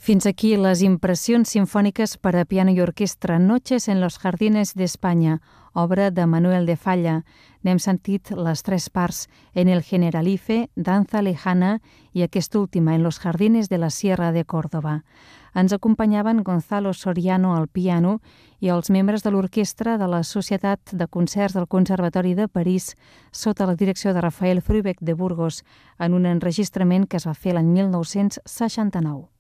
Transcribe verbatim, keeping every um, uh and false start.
Fins aquí les impressions simfòniques per a piano i orquestra Noches en los Jardines d'Espanya, obra de Manuel de Falla. N'hem sentit les tres parts, en el Generalife, Danza Lejana i aquesta última, en los Jardines de la Sierra de Córdoba. Ens acompanyaven Gonzalo Soriano al piano i els membres de l'orquestra de la Societat de Concerts del Conservatori de París sota la direcció de Rafael Frubeck de Burgos en un enregistrament que es va fer l'any mil nou-cents seixanta-nou.